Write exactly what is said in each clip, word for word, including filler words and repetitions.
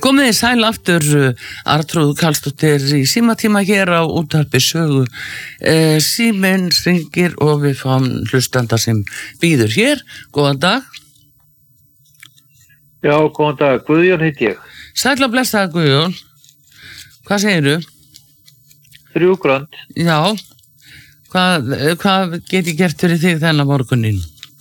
Komið þið sæl aftur, Arnþrúður Karlsdóttir í símatíma hér á Útvarpi Sögu. E, síminn hringir og við fáum hlustanda sem býður hér. Góðan dag. Já, góðan dag. Guðjón heit ég. Sæl og blessaður Guðjón. Hvað segirðu? Þrjú grönd. Já. Hvað, hvað get ég gert fyrir þig þennan morgunin?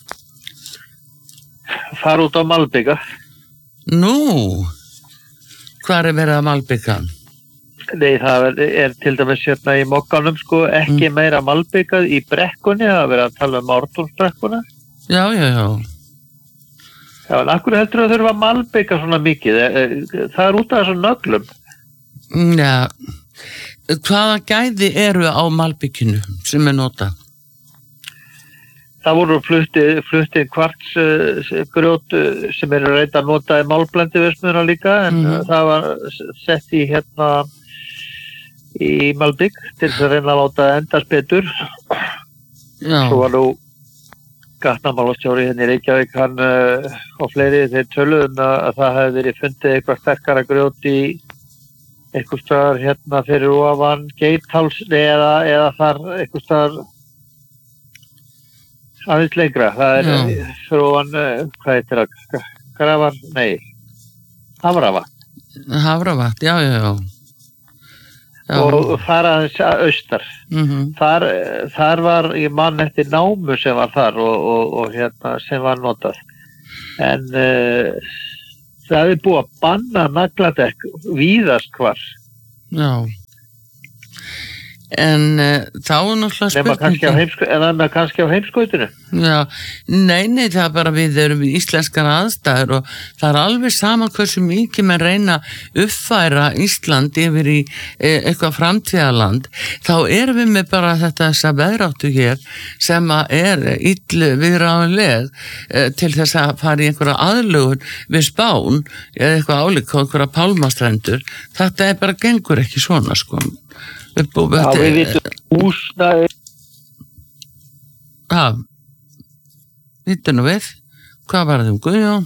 Fara út á malbika. Nú, hvað er verið að malbika? Nei, það er, er til dæmis hérna í Mokkanum sko ekki mm. meira malbikað í brekkunni, það er verið að tala um Ártúnsbrekkuna. Já, já, já. Já, en akkur heldur að þurfa að malbika svona mikið, það er út af þessum nöglum. Já, hvaða gæði eru á malbikinu sem er notað? Það voru flutti, flutti kvartsgrjót uh, sem eru reynd að nota í málblendiverksmiðjuna líka, en mm. það var sett í hérna í malbik til þess að reyna að láta endast betur. Já. Svo var nú gatnamálastjóri hérna í Reykjavík, hann uh, og fleiri þeir töluðum að það hefði verið fundið eitthvað sterkara grjót í eitthvað staðar hérna fyrir ofan Geithals eða, eða þar eitthvað staðar aðeins lengra, það er fyrir ofan, hvað heitir það, grafar, nei, Hafravatn. Hafravatn, já, já, já. já. Og þar aðeins austar. Mm-hmm. Þar, þar var, ég man eftir námu sem var þar og, og, og hérna sem var notað. En uh, það er búið að banna nagladekk víðast hvar. Já. En uh, þá er náttúrulega spurning eða kannski á heimskautinu. Já, nei, nei, það er bara við erum í íslenskar aðstæður og það er alveg sama hversu mikið menn reyna uppfæra Ísland yfir í e, eitthvað framtíðarland, þá erum við með bara þetta þessa veðráttu hér sem að er ill viðráðanleg e, til þess að fara í einhverja aðlögun við Spán eða eitthvað álíka á einhverja pálmastrendur. Þetta er bara gengur ekki svona, sko. Já, við vitum húsnæði. Já, vitum nú við, hvað var það um Guðjón?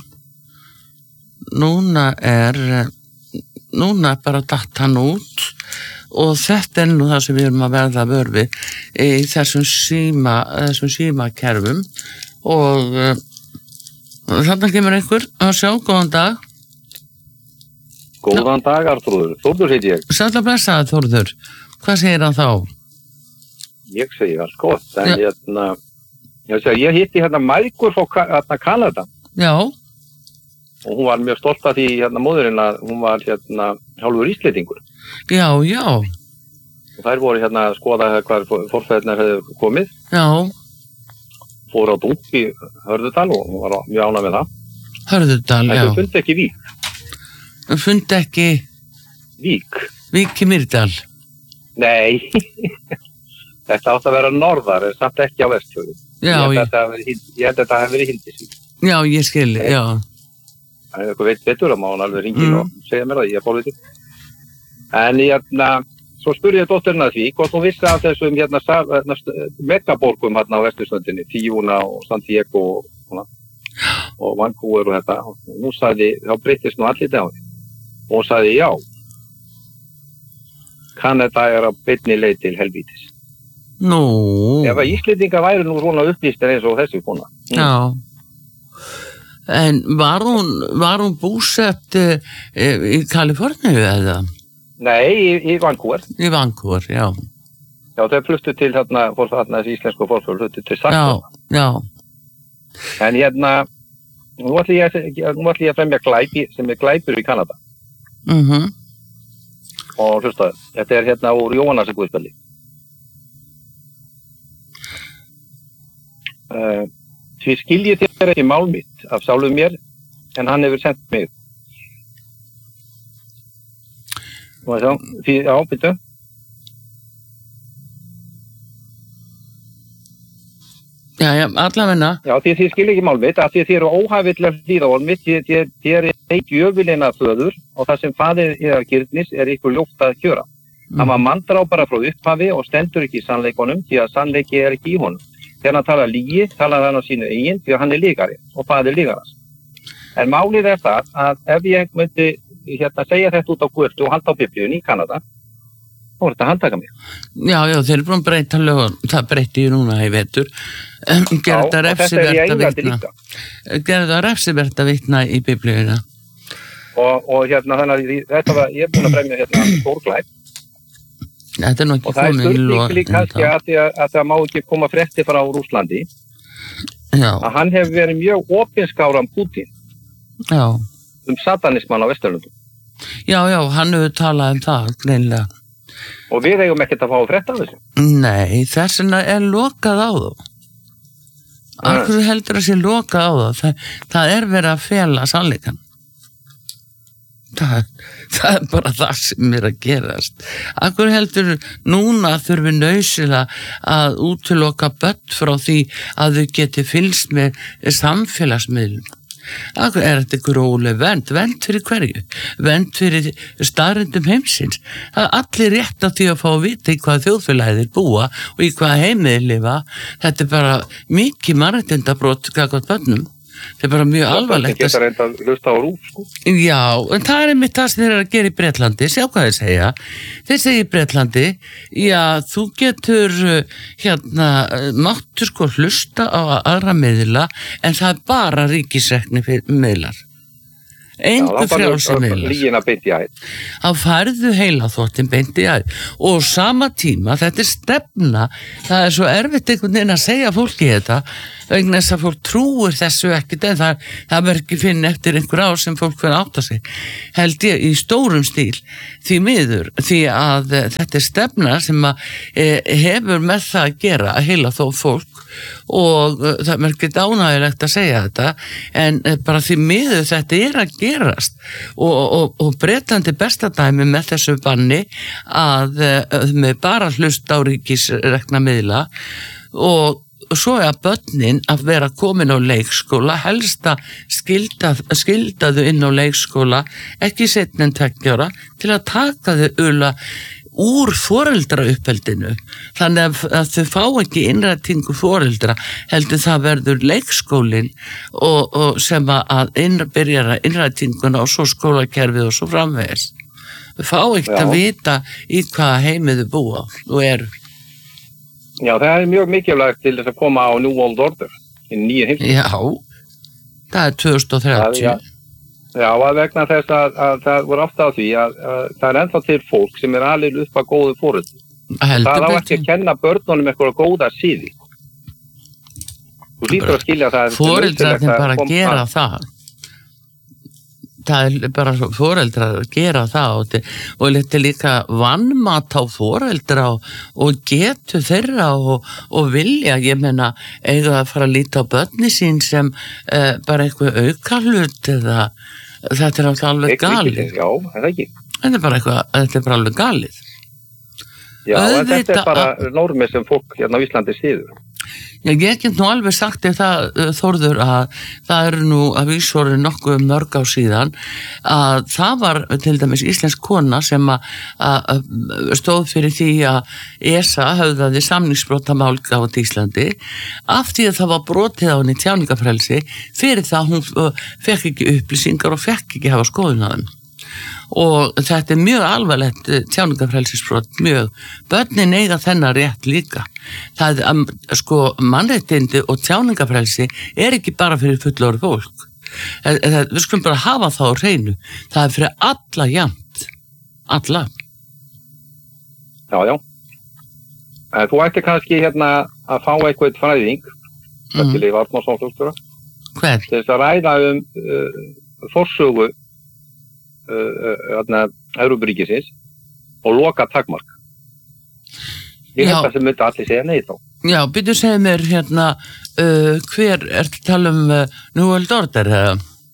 Núna er, núna er bara datt hann út og þetta er nú það sem við erum að verða vör við í þessum síma, þessum símakerfum og uh, þarna kemur einhver að sjá, góðan dag. Góðan dag, Arnþrúður, Þórður heit ég. Sæll og blessaður, Þórður. Hvað segir hann þá? Ég segi alls gott, en ja. hérna, ég, segi, ég hitti hérna mægur frá hérna Kanada. Já. Og hún var mjög stolt af því hérna móðurinn að hún var hérna hálfur íslendingur. Já, já. Og þær voru hérna að skoða hvað forfeðurnar hefðu komið. Já. Fóru á Dúk í Hörðudal og hún var mjög ánægð með það. Hörðudal, já. En þau fundi ekki Vík. Þau fundi ekki... Vík. Vík í Mýrdal. Nei, þetta átt að vera norðar, en samt ekki á Vestfjörðum. Já, ég held að þetta hefði verið Hindisvík. Já, ég skil, já. Það er eitthvað veit betur að má hann alveg ringi mm. og segja mér það, ég er bólvitið. En hérna, svo spurði ég dótturinn að því, hvort hún vissi af þessum hérna, megaborgum hérna á Vesturströndinni, Tiuna og Santiago og, svona, og Vancouver og þetta. Og hún sagði, þá breyttist nú allir það á því. Og hún sagði já. Kanada er á beinni leið til helvítis. Nú. Ef að Íslendinga væri nú svona upplýstir eins og þessi kona. Mm. Já. En var hún, var hún búsett e, í Kaliforníu eða? Nei, í, í Vancouver. Í Vancouver, já. Já, þau fluttu til þarna, þarna þessi íslensku fólk fluttu til Saxon. Já, já. En hérna, nú ætlum ég, nú ætlum ég að fremja glæpi sem er glæpur í Kanada. Mhm. Mm og hlustaðu, þetta er hérna úr Jóhannes Guðspjalli. Uh, því skiljið þér ekki mál mitt af sálu mér, en hann hefur sendt mig. Og þá, því, já, býttu. Já, já, allavegna. Já, því þið skiljið ekki mál mitt, af því þið eru óhæfillega hlýðavól mitt, þið er eitt jöfilina föður og það sem faðir yðar Gyrnis er ykkur ljótt að kjöra. Mm. Hann var manndrá bara frá upphafi og stendur ekki í sannleikunum því að sannleiki er ekki í honum. Þegar hann talar lygi, talar hann á sínu eigin því að hann er lygari og faðir lygarans. En málið er það að ef ég myndi hérna segja þetta út á götu og halda á biblíunni í Kanada, þá er þetta að handtaka mig. Já, já, þeir eru búin að breyta lögum, það breyti ég núna í vetur. Gerðu þetta refsivert að vitna. Gerðu þetta refsivert að vitna í biblíuna. Og, og hérna, þannig að þetta var, ég er búin að fremja hérna stórglæp. Þetta er nú ekki og það er komið í spurning lok- líka kannski ennþá. að, því að, að það má ekki koma frétti frá Rússlandi, Já, að hann hefur verið mjög opinskáran Pútín já. um satanismann á Vesturlöndum. Já, já, hann hefur talað um það, greinlega. Og við eigum ekkert að fá frétt af þessu. Nei, þess vegna er lokað á þá. Akkur heldur að sé lokað á þá. Það, það er verið að fela sannleikann. Það, það er bara það sem er að gerast. Akkur heldur núna þurfi nauðsynlega að útiloka börn frá því að þau geti fylgst með samfélagsmiðlum. Akkur er þetta gróleg vernd, vernd fyrir hverju, vernd fyrir staðrindum heimsins. Það er allir rétt af því að fá að vita í hvað þjóðfélagið er búa og í hvað heimið lifa. Þetta er bara mikið mannréttindabbrot gagnvart börnum. Þetta er bara mjög alvarlegt. Það geta reynda að hlusta á rúf, sko. Já, en það er einmitt það sem þeir eru að gera í Bretlandi, sjá hvað þeir segja. Þeir segja í Bretlandi, já, þú getur, hérna, máttu sko hlusta á aðra miðla, en það er bara ríkisrekni miðlar. Engu frjálsa miðlar. Lígina beint í æð. Þá færðu heila þóttin beint í æð. Og sama tíma, þetta er stefna, það er svo erfitt einhvern veginn að segja fólki þetta, vegna þess að fólk trúir þessu ekkert, en það, það verður ekki finn eftir einhver ár sem fólk verður átt að sig. Held ég í stórum stíl, því miður, því að þetta er stefna sem að e, hefur með það að gera að heila þó fólk og uh, það er ekki ánægilegt að segja þetta, en uh, bara því miður þetta er að gerast og, og, og Bretland er besta dæmi með þessu banni að uh, með bara hlusta á ríkisrekna miðla og svo er að börnin að vera komin á leikskóla, helst að skilda, skilda þau inn á leikskóla, ekki setna en tveggja ára, til að taka þau ula úr foreldrauppeldinu. Þannig að, að þau fá ekki innrætingu foreldra, heldur það verður leikskólin og, og sem að innbyrjara innrætinguna og svo skólakerfið og svo framvegis. Þau fá ekki að vita í hvaða heimið þau búa og eru. Já, það er mjög mikilvægt til þess að koma á New World Order í nýju heimsins. Já, það er tvö þúsund og þrjátíu. Já, já, að vegna þess að, að það voru aftur á því að, að það er ennþá til fólk sem er alveg upp að góðu foreldri. Það á ekki að kenna börnunum eitthvað góða síði. Þú lítur að skilja það. Foreldrarnir bara að gera að. það. Það er bara foreldrar að gera það og, og þetta er líka vannmat á foreldra og, og getu þeirra og, og vilja, ég meina, eiga að fara að líta á börni sín sem uh, bara eitthvað aukarlut eða þetta er alveg galið. Já, það er ekki. Þetta er bara eitthvað, þetta er bara alveg galið. Já, en þetta er bara normið sem fólk hérna á Íslandi síður. Ég get nú alveg sagt þér það, Þórður, að það eru nú að vísvoru nokkuð mörg á síðan að það var til dæmis íslensk kona sem að, að stóð fyrir því að E S A höfðaði samningsbrotamál á Íslandi af því að það var brotið á henni tjáningafrelsi fyrir það hún fekk ekki upplýsingar og fekk ekki hafa skoðun á þeim. Og þetta er mjög alvarlegt tjáningafrelsisbrot, mjög. Börnin eiga þennan rétt líka. Það er, sko, mannréttindi og tjáningafrelsi er ekki bara fyrir fullorðið fólk. Við skulum bara hafa það á hreinu. Það er fyrir alla jafnt. Alla. Já, já. En þú ætti kannski hérna að fá eitthvað fræðing, mm. til í Vartmarsson flugstjóra. Hver? Til þess að ræða um uh, forsögu þarna Evrópuríkisins og loka takmark. Ég held að sem myndi allir segja nei þá. Já, byrju segja mér hérna uh, hver er að tala um uh, New World Order eða?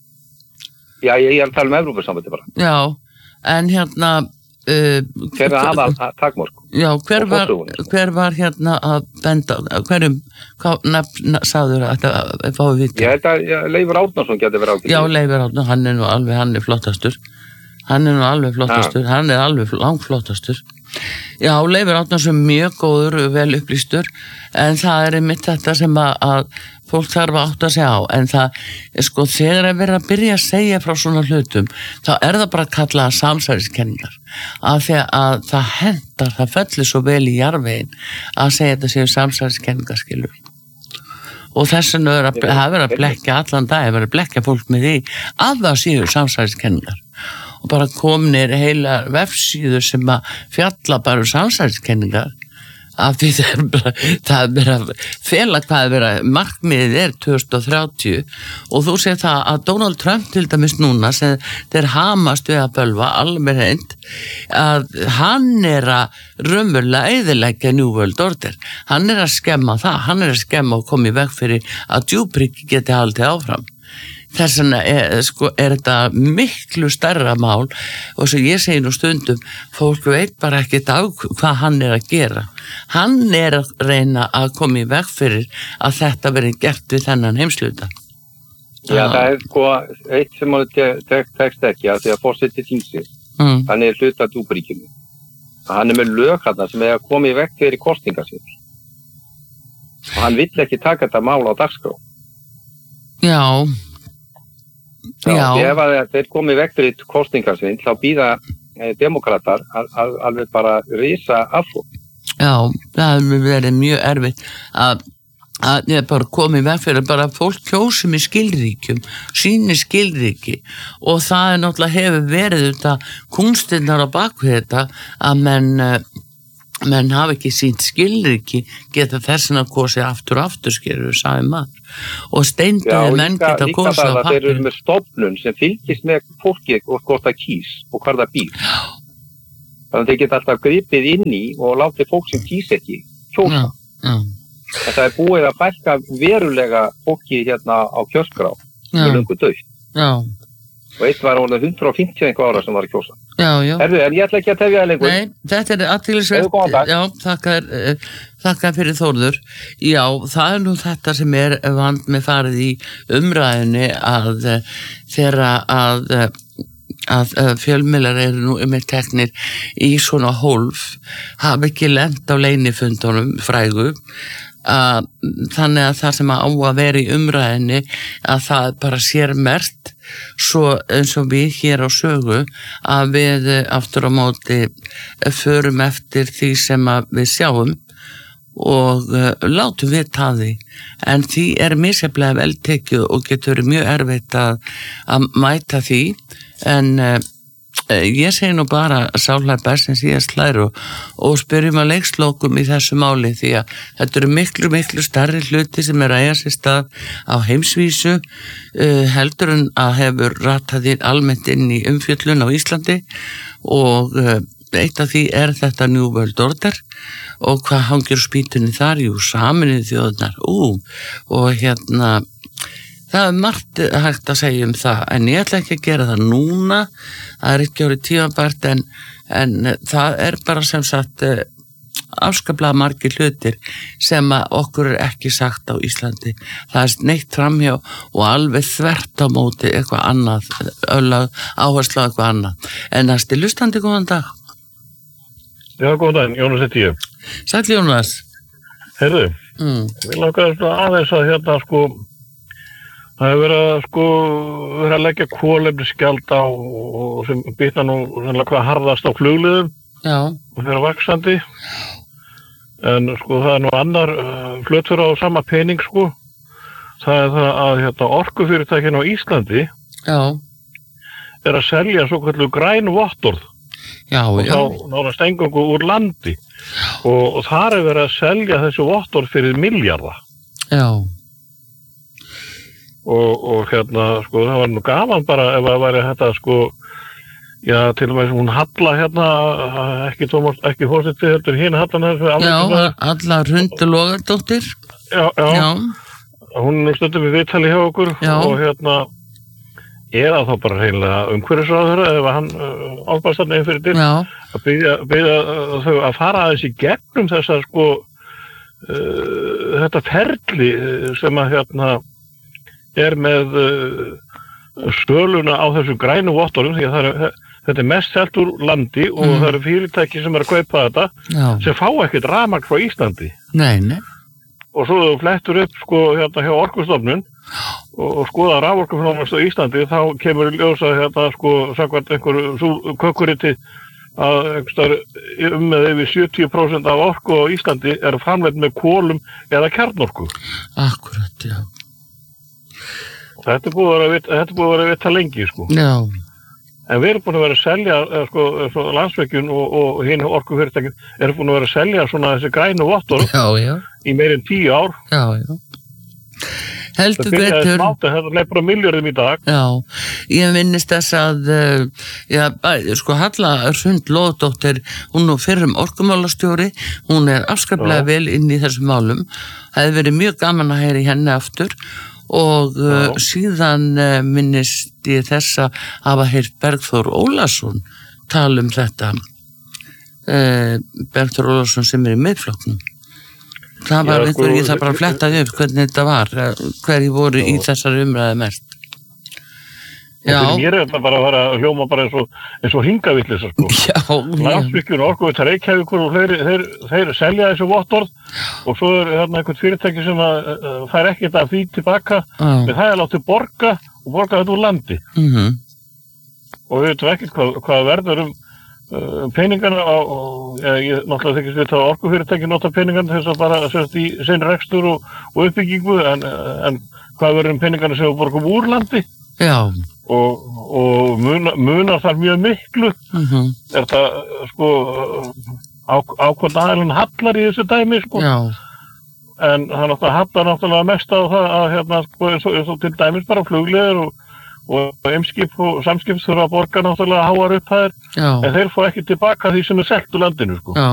Já, ég er að tala um Evrópusambandi bara. Já, en hérna uh, hver er aðal takmark? Já, hver var, hver var hérna að benda, hverjum hvað nefn sagður að þetta fái vita? Ég held að Leifur Árnason getur verið ákveð. Já, Leifur Árnason, hann er nú alveg, hann er flottastur. Hann er nú alveg flottastur, ja. Hann er alveg langflottastur. Já, Leifur Árnason mjög góður, vel upplýstur, en það er einmitt þetta sem að, að fólk þarf að átta sig á, en það, sko, þegar að vera að byrja að segja frá svona hlutum, þá er það bara að kalla það samsæriskenningar, af því að það hendar, það fellir svo vel í jarðveginn að segja þetta séu samsæriskenningar, skilur. Og þess vegna er að, það er að blekja allan dag, það er að blekja fólk með því að það séu samsæriskenningar. Og bara komnir heila vefsíður sem að fjalla bara um samsæriskenningar, af því það er bara, það er bara fela hvað er vera, markmiðið er tvö þúsund og þrjátíu og þú segir það að Donald Trump til dæmis núna sem þeir hamast við að bölva alveg hreint að hann er að raunverulega eyðileggja New World Order, hann er að skemma það, hann er að skemma og koma í veg fyrir að djúpriki geti haldið áfram. Þess vegna er, sko, er þetta miklu stærra mál og sem ég segi nú stundum, fólk veit bara ekkert á hvað hann er að gera. Hann er að reyna að koma í veg fyrir að þetta verið gert við þennan heimsluta. Já, það er sko eitt sem hann tekst ekki að því að forseti þingsins, mm. hann er hluta djúpríkinu. Hann er með lög þarna sem er að koma í veg fyrir kosningasvindl. Og hann vill ekki taka þetta mál á dagskrá. Já. Já, Já. Ef að þeir komið vekk fyrir kostingarsvindl þá býða eh, demokratar al, al, alveg bara risa afflóð. Já, það hefur verið mjög erfitt að, að ég bara komið vekk fyrir bara fólk kjósum í skilríkjum, síni skilríki og það er náttúrulega hefur verið þetta kunstinnar á bakvið þetta að menn menn hafa ekki sínt skilríki geta þessina kosið aftur og aftur skilur við sagði maður og steinduði menn geta kosið á pappir. Já, líka það að þeir eru með stofnun sem fylgist með fólki og hvort það kýs og hvar það býr. Þannig að þeir geta alltaf gripið inn í og látið fólk sem kýs ekki kjósa. Já, já. En það er búið að bækka verulega fólki hérna á kjörskrá með löngu dautt. Já. Og eitt var orðið hundrað og fimmtíu einhver ára sem var að kjósa. Já, já. Herðu, en ég ætla ekki að tefja það lengur. Nei, þetta er athyglisvert. Já, þakka, þakka fyrir Þórður. Já, það er nú þetta sem er vand með farið í umræðinni að þeirra að, að, að fjölmiðlar eru nú með teknir í svona hólf, hafa ekki lent á leynifundunum frægu, að þannig að það sem á að vera í umræðinni að það bara sér mert svo eins og við hér á sögu að við aftur á móti förum eftir því sem að við sjáum og uh, látum við taði en því er misjaflega vel tekið og getur mjög erfitt að, að mæta því en uh, ég segi nú bara sálar best sem síðast hlær og, og spyrjum að leikslokum í þessu máli því að þetta eru miklu, miklu starri hluti sem er að eiga sér stað á heimsvísu uh, heldur en að hefur ratað inn almennt inn í umfjöllun á Íslandi og uh, eitt af því er þetta New World Order og hvað hangir spýtunni þar, jú, Sameinuðu þjóðirnar, ú, og hérna það er margt hægt að segja um það, en ég ætla ekki að gera það núna, það er ekki orðið tímabært, en, en það er bara sem sagt afskaplega margir hlutir sem að okkur er ekki sagt á Íslandi. Það er neitt framhjá og alveg þvert á móti eitthvað annað, áherslu á eitthvað annað. En það er lustandi góðan dag. Já, góðan dag, Jónas heiti ég. Sæll Jónas. Heyrðu, mm. við langaðum aðeins að hérna sko það hefur verið að sko verið að leggja kolefnisgjald á og sem bitna nú hvað harðast á flugliðum Já. Og þeirra vaxandi en sko það er nú annar uh, fluttur á sama pening sko það er það að hérna, orkufyrirtækin á Íslandi Já. Er að selja svo kallu græn vottorð Já, og já. Þá nánast engangu úr landi og, og þar er verið að selja þessu vottorð fyrir milljarða Já Og, og hérna, sko, það var nú gaman bara ef það væri þetta, sko, já, til og með hún Halla hérna, ekki Tómas, ekki fórsetið, heldur hinn Hallan þessu. Já, Halla Hrund Logadóttir. Já, já, já. Hún er stundum við viðtali hjá okkur já. Og hérna, eða þá bara hreinlega umhverfisráðherra ef hann uh, álpast þarna einn fyrir til að byggja, byggja uh, þau að fara aðeins í gegnum þessar, sko, uh, þetta ferli uh, sem að hérna, er með uh, stöluna á þessu grænu vottorum því að það er, þetta er mest selt úr landi og mm. það eru fyrirtæki sem er að kaupa þetta Já. Sem fá ekkert rafmagn frá Íslandi nei, nei. og svo þú flettur upp sko hérna hjá Orkustofnun og, og skoða raforkuframleiðslu á Íslandi, þá kemur í ljós að hérna sko samkvæmt einhverju kökkuriti að einhverstaðar um með yfir sjötíu prósent af orku á Íslandi er framleidd með kolum eða kjarnorku. Akkurat, já. Þetta er búið að vera, þetta er búið að vera að vita lengi, sko. Já. En við erum búin að vera að selja, sko, sko Landsvirkjun og, og hinn orkufyrirtækin eru búin að vera að selja svona þessi grænu vottorð í meir en tíu ár. Já, já. Heldur það byrjaði betur. Smátt, þetta leið bara milljörðum í dag. Já, ég minnist þess að já, sko Halla Hrund Lóðdóttir, hún nú fyrrum orkumálastjóri, hún er afskaplega vel inn í þessum málum. Það hefði verið mjög gaman að heyra í henni aftur og uh, síðan uh, minnist ég þess að hafa heyrt Bergþór Ólason tala um þetta. Uh, Bergþór Ólason sem er í Miðflokknum. Það var einhver, ég þarf bara að fletta upp hvernig þetta var, hverju voru já. Í þessari umræðu mest. Já. Mér er þetta bara að vera hljóma bara eins og, eins og hringavillis, sko. Já. Landsvirkjun og Orkuveita Reykjavíkur og þeir, þeir, þeir selja þessu vottorð og svo er hérna einhvern fyrirtæki sem að uh, fær ekkert af því tilbaka, en það er látið borga og borga þetta úr landi. Mhm. Og við veitum ekkert hvað, hvað verður um peningana og ja, ég náttúrulega þykist við að orkufyrirtæki nota peningana þess að bara sérst í sinn rekstur og, og uppbyggingu en, en hvað verður um peningana sem við borgum úr landi Já. og, og munar, munar þar mjög miklu mm-hmm. er það sko á, ákvæmt aðeins hallar í þessu dæmi sko Já. En það náttúrulega hallar náttúrulega mest á það að hérna sko eins og, eins og til dæmis bara flugleiðir og og eimskip og samskip þurfa að borga náttúrulega háar upphæðir, en þeir fá ekki tilbaka því sem er selt úr landinu, sko. Já.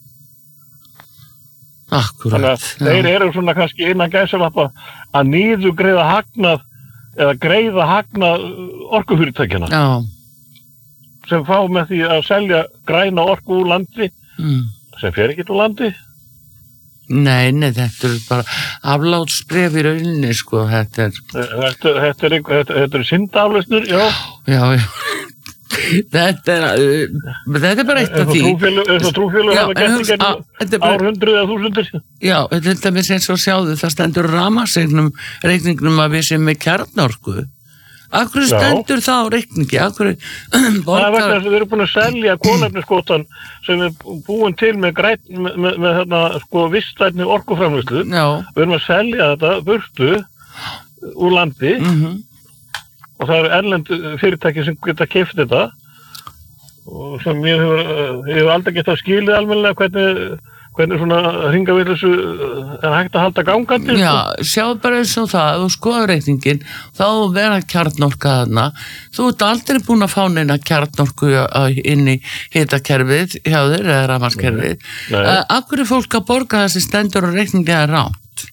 Akkurat. Þannig að þeir eru svona kannski innan gæsalappa að niðurgreiða hagnað eða greiða hagnað orkufyrirtækjana. Já. Sem fá með því að selja græna orku úr landi, mm. sem fer ekki úr landi. Nei, nei, þetta er bara aflátsbréf í rauninni, sko, þetta er... Þetta, þetta er, þetta, þetta er syndaflausnir, já. Já, já. Þetta er, þetta er bara eitt af því. Eins og trúfélög hafa gert í gennum árhundruð eða þúsundir. Já, þetta er eins og sjáðu, það stendur rafmagnsreiknum, reikningnum að við sem með kjarnorku. Akkur stendur já. Það á reikningi? Akkur borgar... Það er vegna þess að við erum búin að selja kolefniskvotan sem er búin til með græn, með, með, með hérna, sko, vistvætni orkuframleiðslu. Já. Við erum að selja þetta burtu úr landi mm-hmm. og það eru erlend fyrirtæki sem geta keypt þetta og sem ég hefur, ég hefur aldrei getað skilið almennilega hvernig hvernig svona hringavillisu er hægt að halda gangandi. Já, sjáðu bara eins og það, þú skoður reikningin, þá vera kjarnorka þarna. Þú ert aldrei búin að fá neina kjarnorku inn í hitakerfið hjá þér, eða rafmagnskerfið. Uh, Akkur er fólk að borga þessi stendur og reikningi er rátt?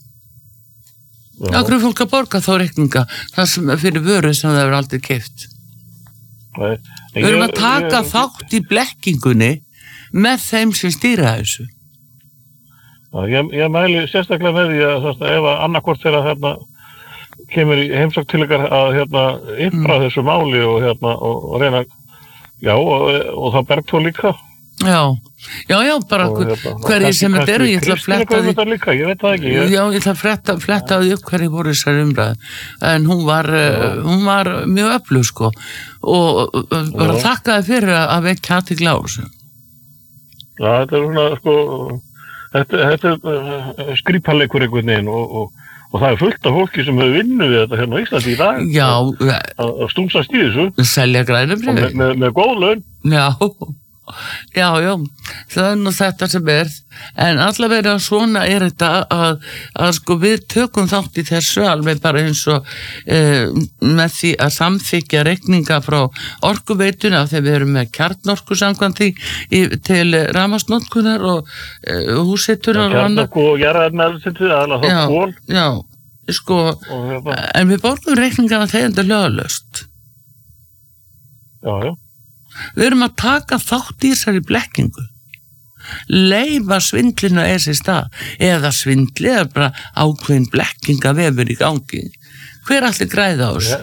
Akkur er fólk að borga þá reikninga, það sem fyrir vöru sem það hefur aldrei keypt? Nei. Við erum að taka ég, þátt í blekkingunni með þeim sem stýra þessu. Já, ég, ég mæli sérstaklega með því að það, ef að annarkvort þegar hérna kemur í heimsókn til ykkar að hérna yfra mm. þessu máli og hérna og, og reyna, já, og, og það Bergþór líka. Já, já, já, bara hérna, hverju sem þetta eru, ég ætla að fletta því. Líka, ég veit það ekki. Ég... Já, ég ætla að fletta, fletta því upp hverju voru þessar umræðu. En hún var, uh, hún var mjög öflug, sko, og uh, bara þakkaði fyrir að vekja athygli á þessu. Já, þetta er svona, sko, þetta, þetta er uh, skrýpaleikur einhvern veginn og, og, og það er fullt af fólki sem hefur vinnu við þetta hérna á Íslandi í dag. Já. Að, að stúmsast í þessu. Selja grænubréfi. Með, með, með góð laun. Já, já, já, það er nú þetta sem er, en allavega svona er þetta að, að sko við tökum þátt í þessu alveg bara eins og e, með því að samþykja reikninga frá orkuveituna þegar við erum með kjarnorku samkvæmt því í, til rafmagnsnotkunar og e, húsheitunar og annað. Kjarnorku og jarðefnaeldsneyti, aðalega þá kol. Já, já, sko, en við borgum reikningana þegar löglaust. Já, já. Við erum að taka þátt í þessari blekkingu. Leyfa svindlinu að er sér stað. Eða svindli er bara ákveðin blekkinga vefur í gangi. Hver allir græða á þessu?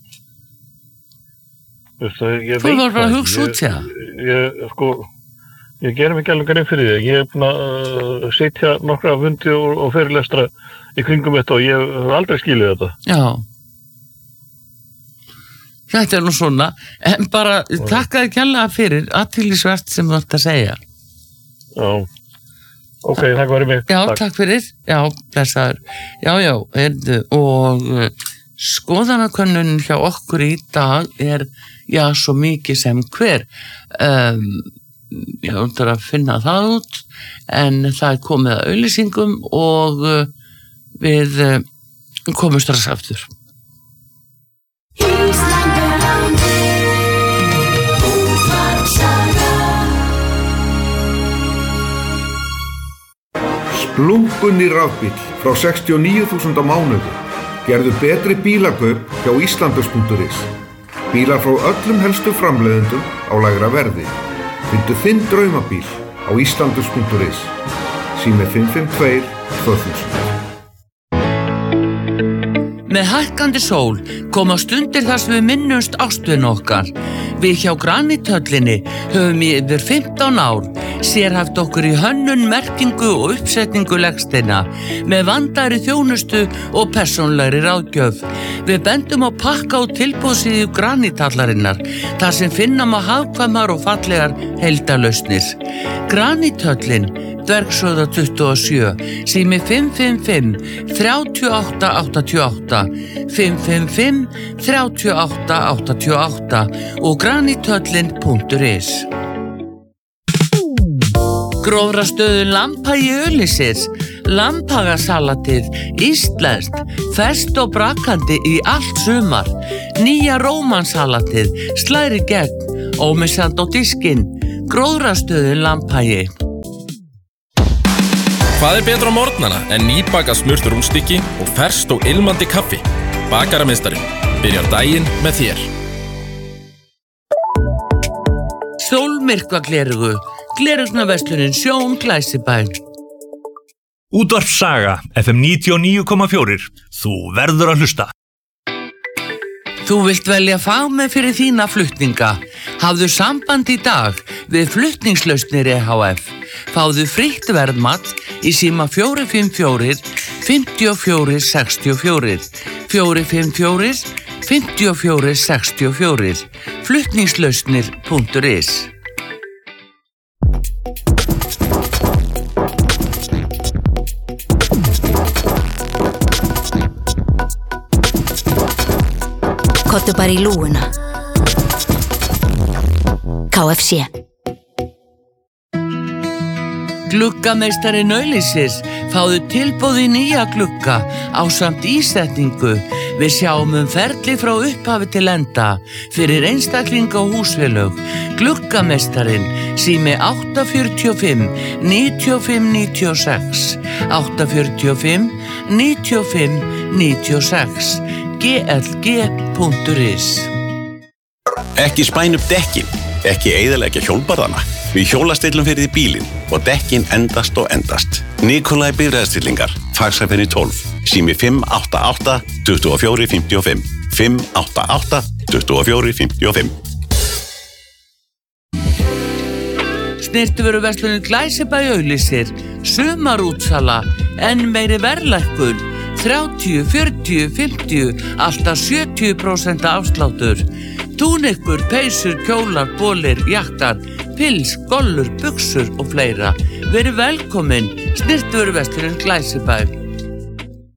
Þú var bara að hugsa út sér. Ég, sko, ég gerum ekki alveg grein fyrir því. Ég er búin að uh, sitja nokkra fundi og, og fyrirlestra í kringum þetta og ég hef aldrei skilið þetta. Já. Þetta er nú svona, en bara takka þér kærlega fyrir athyglisvert sem þú ætti að segja. Já, ok, takk fyrir mig. Já, takk, takk fyrir, já, blessaður. Já, já, heyrðu, og uh, skoðanakönnun hjá okkur í dag er, já, svo mikið sem hver. Um, ég undrar að finna það út, en það er komið að auglýsingum og uh, við uh, komum strax aftur. Splunkunni rafbíl frá sextíu og níu þúsund á mánuði. Gerðu betri bílakaup hjá Íslandus punktur is. Bílar frá öllum helstu framleiðendum á lægra verði. Fyndu þinn draumabíl á Íslandus punktur is. Sími fimm fimm tvö tvö þúsund. Með hækkandi sól koma stundir þar sem við minnumst ástvin okkar. Við hjá Granithöllinni höfum í yfir fimmtán ár sérhæft okkur í hönnun, merkingu og uppsetningu legsteina með vandaðri þjónustu og persónlegri ráðgjöf. Við bendum á pakka og tilboðsíðu Granithallarinnar þar sem finna má hagkvæmar og fallegar heildarlausnir. Granithöllin, Dvergshöfða tuttugu og sjö, sími fimm fimm fimm þrjú átta átta átta, fimm fimm fimm þrjú átta átta átta og granithöllin punktur is. Grófrastöðu Lambhagi Öllisir, Lambhagasalatið, íslenskt, ferskt og brakandi í allt sumar. Nýja rómansalatið, slæri gegn, ómissandi á diskinn, Grófrastöðu Lambhagi. Hvað er betra á morgnana en nýbakað smurt rúnstykki og ferskt og ilmandi kaffi? Bakarameistarinn byrjar daginn með þér. Sólmyrkvaglerugu, glerugnaverslunin Sjón Glæsibæ. Útvarp Saga, F M níutíu og níu komma fjögur. Þú verður að hlusta. Þú vilt velja fagmenn fyrir þína flutninga. Hafðu samband í dag við Flutningslausnir E H F. Fáðu frítt verðmat í síma fjögur fimm fjögur, fimm fjögur sex fjögur, fjögur fimm fjögur, fimm fjögur sex fjögur, flutningslausnir punktur is. Kottu bara í lúguna. K F C. Gluggameistarinn Auglýsis, fáðu tilboð í nýja glugga ásamt ísetningu. Við sjáum um ferli frá upphafi til enda fyrir einstaklinga og húsfélög. Gluggameistarinn, sími átta fjögur fimm níu fimm níu sex, átta fjögur fimm níu fimm níu sex, g l g punktur is. Ekki spæn upp dekkin, ekki eyðileggja hjólbarðana. Við hjólastillum fyrir því bílinn og dekkin endast og endast. Nikolai bifreiðastillingar, Faxafenni tólf, sími fimm átta átta tvö fjögur fimm fimm, fimm átta átta tvö fjögur fimm fimm. Snyrtivöruverslunin Glæsibæ Auglýsir, sumarútsala, enn meiri verðlækkun, þrjátíu, fjörutíu, fimmtíu, alltaf sjötíu prósent afsláttur. Túnikkur, peysur, kjólar, bólir, jakkar, pils, gollur, buxur og fleira. Verið velkomin, Snyrtivöruverslunin Glæsibæ.